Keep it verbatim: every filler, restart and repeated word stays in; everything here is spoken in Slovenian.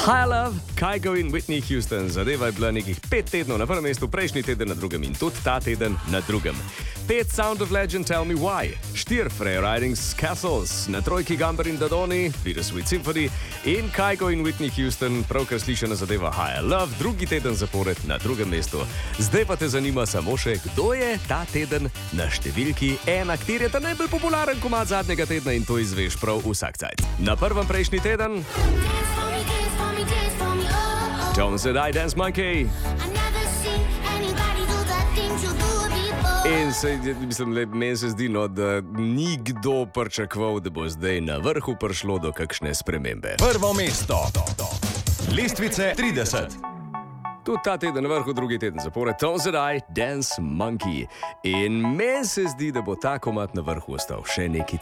High Love, Kygo in Whitney Houston. Zadeva je bila nekih pet tednov na prvem mestu, prejšnji teden na drugem in tudi ta teden na drugem. Pet Sound of Legend, Tell Me Why. Štir Frey Ridings, Castles. Na trojki Gumber in Dadoni, Bittersweet Symphony. In Kygo in Whitney Houston, pravkar slišana zadeva High Love, drugi teden zapored na drugem mestu. Zdaj pa te zanima samo še, kdo je ta teden na številki ena, kjer je ta najbolj popularen komad zadnjega tedna in to izveš prav vsak cajt. Na prvem prejšnji teden Tom Sedaj, Dance Monkey. In se, mislim, le, meni se zdi, no, da ni kdo pričakoval, da bo zdaj na vrhu prišlo do kakšne spremembe. Prvo mesto. Lestvice trideset. Tudi ta teden na vrhu, drugi teden zapored, Tom Sedaj, Dance Monkey. In meni se zdi, da bo ta komad na vrhu ostal še neki